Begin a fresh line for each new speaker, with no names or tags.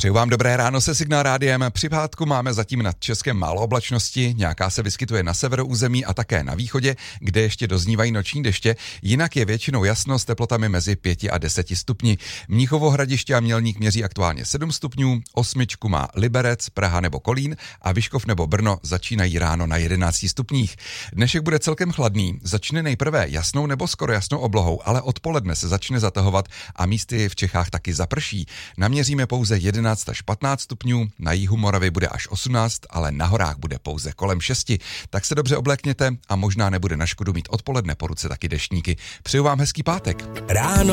Přeju vám dobré ráno se Signál rádiem. Při pátku máme zatím nad Českem málo oblačnosti, nějaká se vyskytuje na severu území a také na východě, kde ještě doznívají noční deště. Jinak je většinou jasno s teplotami mezi 5 a 10 stupni. Mnichovo, Hradiště a Mělník měří aktuálně 7 stupňů, 8 má Liberec, Praha nebo Kolín a Vyškov nebo Brno začínají ráno na 11 stupních. Dnešek bude celkem chladný, začne nejprve jasnou nebo skoro jasnou oblohou, ale odpoledne se začne zatahovat a místy v Čechách taky zaprší. Naměříme pouze 11 až 15 stupňů, na jihu Moravy bude až 18, ale na horách bude pouze kolem 6. Tak se dobře oblékněte a možná nebude na škodu mít odpoledne po ruce taky deštníky. Přeju vám hezký pátek.
Ráno